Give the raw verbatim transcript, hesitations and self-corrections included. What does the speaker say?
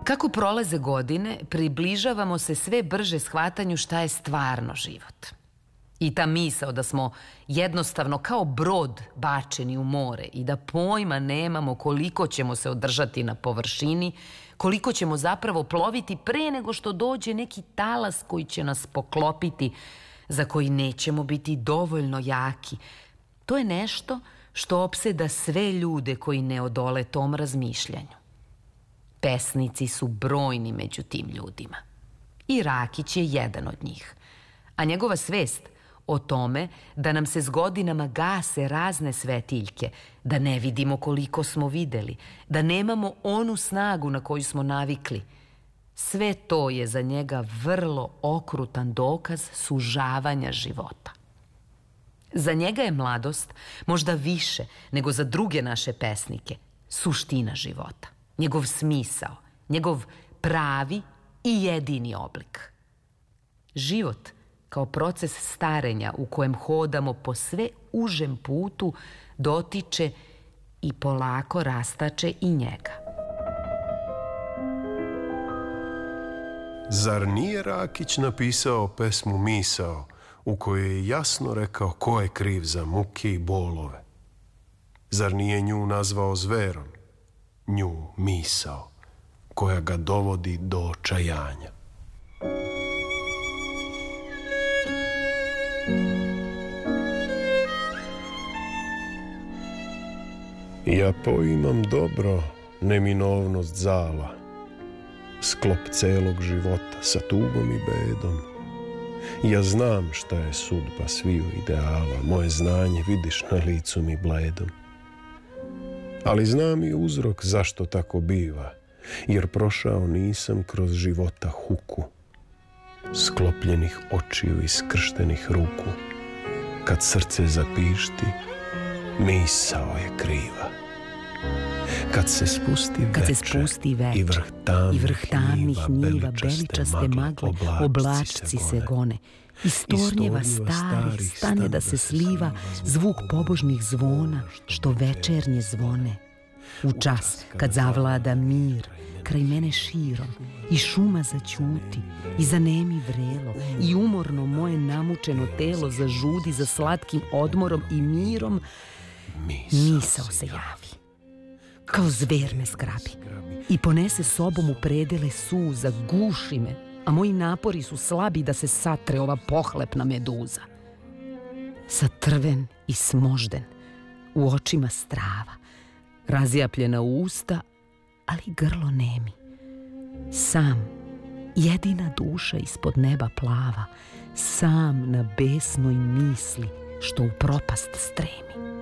Kako prolaze godine, približavamo se sve brže shvatanju šta je stvarno život. I ta misao da smo jednostavno kao brod bačeni u more i da pojma nemamo koliko ćemo se održati na površini, koliko ćemo zapravo ploviti pre nego što dođe neki talas koji će nas poklopiti, za koji nećemo biti dovoljno jaki. To je nešto što opseda sve ljude koji ne odole tom razmišljanju. Pesnici su brojni među tim ljudima. I Rakić je jedan od njih. A njegova svest o tome da nam se s godinama gase razne svetiljke, da ne vidimo koliko smo videli, da nemamo onu snagu na koju smo navikli, sve to je za njega vrlo okrutan dokaz sužavanja života. Za njega je mladost možda više nego za druge naše pesnike suština života, njegov smisao, njegov pravi i jedini oblik. Život kao proces starenja u kojem hodamo po sve užem putu dotiče i polako rastače i njega. Zar nije Rakić napisao pesmu Misao u kojoj je jasno rekao ko je kriv za muke i bolove? Zar nije nju nazvao zverom? Nju misao koja ga dovodi do očajanja. Ja poimam dobro neminovnost zala, sklop celog života sa tugom i bedom. Ja znam šta je sudba sviju ideala, moje znanje vidiš na licu mi bledom. Ali znam i uzrok zašto tako biva, jer prošao nisam kroz života huku, sklopljenih očiju i skrštenih ruku. Kad srce zapišti, misao je kriva. Kad se spusti veče, Kad se spusti veče i vrh tamnih, i vrh tamnih njiva, njiva, beličaste magle, oblačci se gone. Iz tornjeva starih stane da se sliva zvuk pobožnih zvona, što večernje zvone. U čas kad zavlada mir kraj mene širom i šuma zaćuti i zanemi vrelo i umorno moje namučeno telo zažudi za slatkim odmorom i mirom, misao se javi. Kao zver me zgrabi i ponese sobom u predele suza, guši me, a moji napori su slabi da se satre ova pohlepna meduza. Satrven i smožden, u očima strava, razjapljena usta, ali grlo nemi. Sam, jedina duša ispod neba plava, sam na besnoj misli što u propast stremi.